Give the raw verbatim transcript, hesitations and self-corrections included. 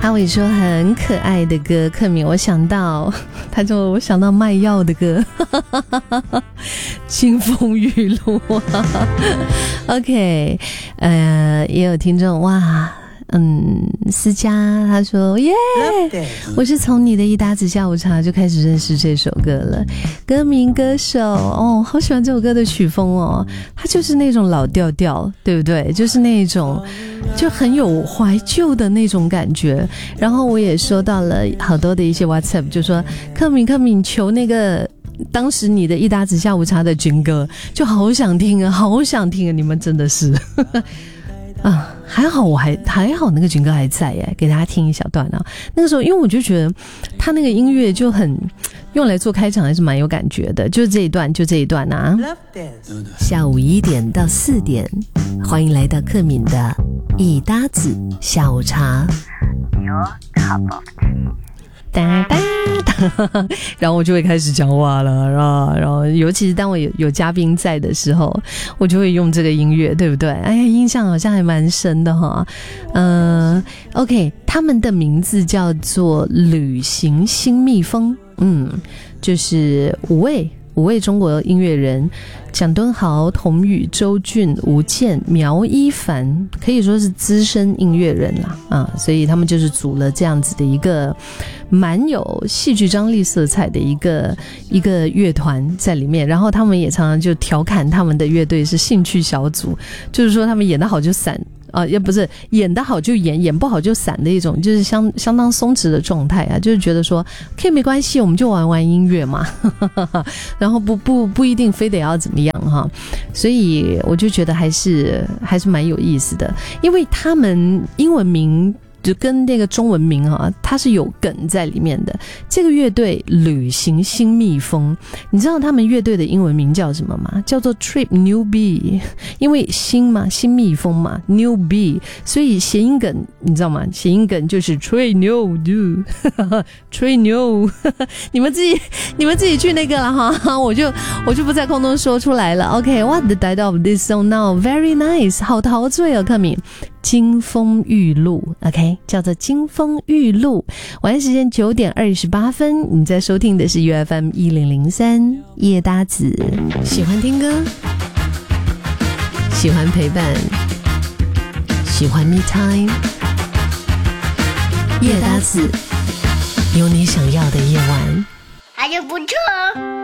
阿伟说很可爱的歌，克敏，我想到，他说我想到卖药的歌，清风玉露。OK， 呃，也有听众哇。嗯，思佳他说耶，我是从你的一搭子下午茶就开始认识这首歌了，歌名歌手哦，好喜欢这首歌的曲风哦，它就是那种老调调，对不对？就是那种就很有怀旧的那种感觉。然后我也收到了好多的一些 WhatsApp， 就说克敏克敏求那个当时你的一搭子下午茶的军歌，就好想听啊，好想听啊！你们真的是啊，还好我还还好那个军歌还在耶，给大家听一小段啊。那个时候因为我就觉得他那个音乐就很用来做开场还是蛮有感觉的，就这一段就这一段啊。下午一点到四点，欢迎来到克敏的一搭子下午茶。Your cup of tea。哒哒哒，然后我就会开始讲话了，然后尤其是当我有有嘉宾在的时候，我就会用这个音乐，对不对？哎呀，印象好像还蛮深的哈。嗯 ，OK， 他们的名字叫做旅行新蜜蜂，嗯，就是五位。五位中国音乐人，蒋敦豪、童宇、周俊、吴健、苗一凡，可以说是资深音乐人啦啊，所以他们就是组了这样子的一个蛮有戏剧张力色彩的一个一个乐团在里面。然后他们也常常就调侃他们的乐队是兴趣小组，就是说他们演得好就散。啊，也不是演得好就演，演不好就散的一种，就是相相当松弛的状态啊，就是觉得说，可以没关系，我们就玩玩音乐嘛，然后不不不一定非得要怎么样哈，所以我就觉得还是还是蛮有意思的，因为他们英文名就跟那个中文名啊，它是有梗在里面的。这个乐队旅行新蜜蜂，你知道他们乐队的英文名叫什么吗？叫做 Trip New Bee， 因为新嘛，新蜜蜂嘛 ，New Bee， 所以谐音梗你知道吗？谐音梗就是 Trip New Do，Trip New， 你们自己你们自己去那个了哈，我就我就不在空中说出来了。OK，What、okay, the title of this song now? Very nice， 好陶醉哦，克敏。金风玉露 OK 叫做金风玉露。晚安时间九点二十八分，你在收听的是 U F M 一零零三叶搭子。喜欢听歌，喜欢陪伴，喜欢 me time， 叶搭子有你想要的夜晚， 还是不错哦。